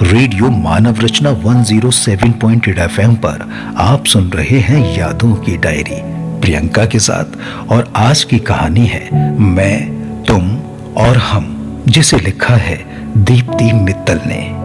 Radio मानव रचना 107.8 FM पर आप सुन रहे हैं यादों की डायरी प्रियंका के साथ। और आज की कहानी है मैं, तुम और हम, जिसे लिखा है दीप्ति मित्तल ने।